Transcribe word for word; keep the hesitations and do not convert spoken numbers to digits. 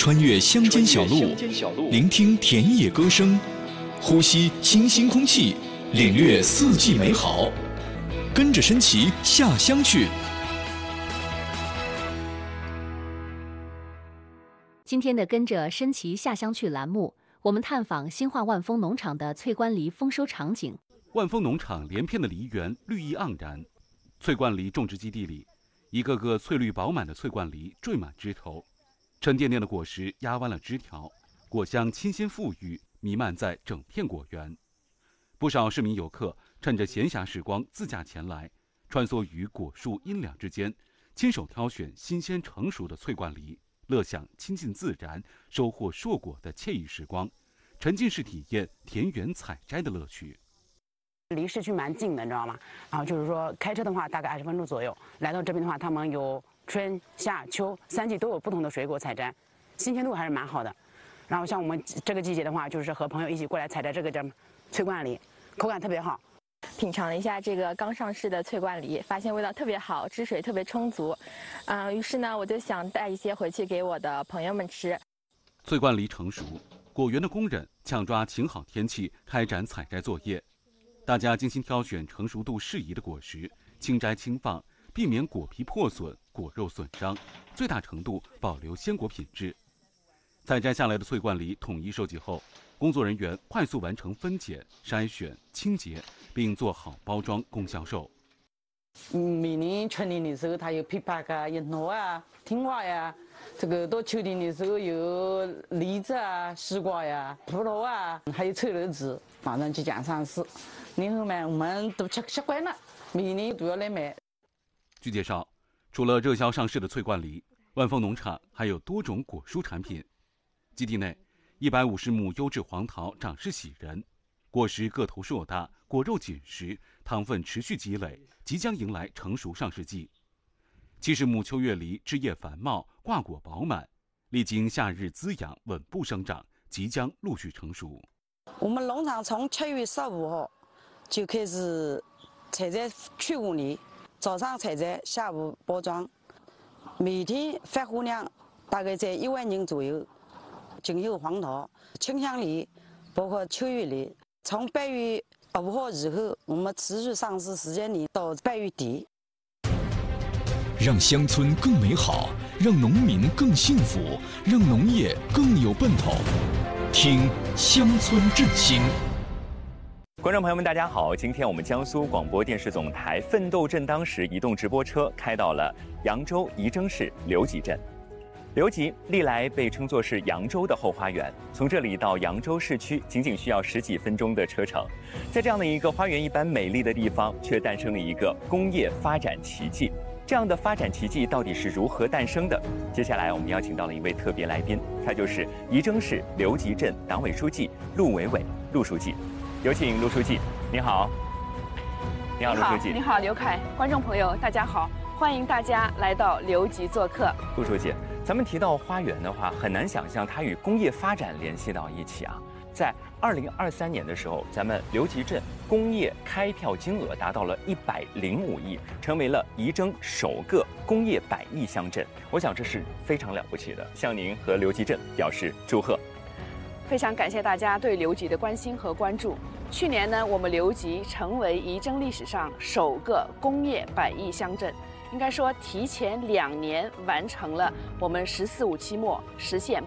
穿越乡间小路，聆听田野歌声，呼吸清新空气，领略四季美好。跟着申奇下乡去。 今天的跟着申奇下乡去栏目，我们探访兴化万丰农场的翠冠梨丰收场景。 万丰农场连片的梨园绿意盎然，翠冠梨种植基地里，一个个翠绿饱满的翠冠梨缀满枝头，沉甸甸的果实压弯了枝条，果香清新馥郁，弥漫在整片果园。不少市民游客趁着闲暇时光自驾前来，穿梭于果树阴凉之间，亲手挑选新鲜成熟的翠冠梨，乐享亲近自然、收获硕果的惬意时光，沉浸式体验田园采摘的乐趣。 离市区蛮近的，你知道吗？然后就是说开车的话大概二十分钟左右，来到这边的话，他们有春夏秋三季都有不同的水果采摘，新鲜度还是蛮好的。然后像我们这个季节的话，就是和朋友一起过来采摘这个叫翠冠梨，口感特别好。 品尝了一下这个刚上市的翠冠梨，发现味道特别好，汁水特别充足，嗯、呃，于是呢，我就想带一些回去给我的朋友们吃。 翠冠梨成熟，果园的工人抢抓晴好天气开展采摘作业，大家精心挑选成熟度适宜的果实，轻摘轻放，避免果皮破损、果肉损伤，最大程度保留鲜果品质。采摘下来的翠冠梨统一收集后，工作人员快速完成分拣、筛选、清洁，并做好包装供销售。 嗯，每年春天的时候，它有枇杷啊、樱桃啊、青蛙呀；这个到秋天的时候有梨子啊、西瓜呀、葡萄啊，还有臭豆子，马上即将上市。然后嘛，我们都吃习惯了，每年都要来买。 据介绍，除了热销上市的翠冠梨，万丰农场还有多种果蔬产品。基地内一百五十亩优质黄桃长势喜人，果实个头硕大，果肉紧实，糖分持续积累，即将迎来成熟上市季。七十亩秋月梨枝叶繁茂，挂果饱满，历经夏日滋养，稳步生长，即将陆续成熟。 我们农场从七月十五号就开始采摘去核梨，早上采摘，下午包装，每天发货量大概在一万斤左右。仅有黄桃、清香梨，包括秋月梨。从八月五号以后，我们持续上市时间里到八月底。 让乡村更美好，让农民更幸福，让农业更有奔头。听乡村振兴。 观众朋友们，大家好！今天我们江苏广播电视总台奋斗正当时移动直播车开到了扬州仪征市刘集镇。刘集历来被称作是扬州的后花园，从这里到扬州市区仅仅需要十几分钟的车程。在这样的一个花园一般美丽的地方，却诞生了一个工业发展奇迹。这样的发展奇迹到底是如何诞生的？接下来我们邀请到了一位特别来宾，他就是仪征市刘集镇党委书记陆伟伟，陆书记。有请陆书记。你好。你好，陆书记。 你好，刘凯。观众朋友，大家好，欢迎大家来到刘集做客。 陆书记，咱们提到花园的话，很难想象它与工业发展联系到一起啊。在二零二三年的时候，咱们刘集镇工业开票金额达到了一百零五亿，成为了仪征首个工业百亿乡镇。我想这是非常了不起的，向您和刘集镇表示祝贺。 非常感谢大家对刘集的关心和关注。去年呢，我们刘集成为仪征历史上首个工业百亿乡镇。应该说，提前两年完成了我们“十四五”期末实现